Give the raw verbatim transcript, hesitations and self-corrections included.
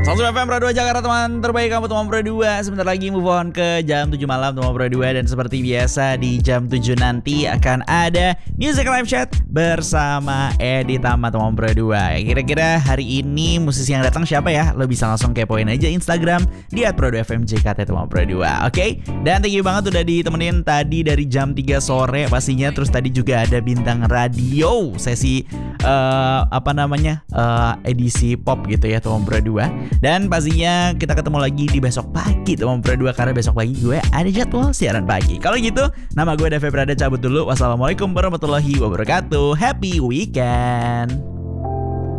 seratus F M Pro dua Jakarta, teman terbaik kamu teman Pro dua. Sebentar lagi move on ke jam tujuh malam teman Pro dua. Dan seperti biasa di jam tujuh nanti akan ada Music Live Chat bersama Edi Tama teman Pro dua. Kira-kira hari ini musisi yang datang siapa ya? Lo bisa langsung kepoin aja Instagram di at pro dua f m j k t teman Pro dua. Oke, okay? Dan thank you banget udah ditemenin tadi dari jam tiga sore pastinya. Terus tadi juga ada bintang radio sesi uh, apa namanya uh, edisi pop gitu ya teman Pro dua. Dan pastinya kita ketemu lagi di besok pagi teman Pro dua, karena besok pagi gue ada jadwal siaran pagi. Kalau gitu, nama gue Dave Prada cabut dulu. Wassalamualaikum warahmatullahi wabarakatuh. Happy weekend.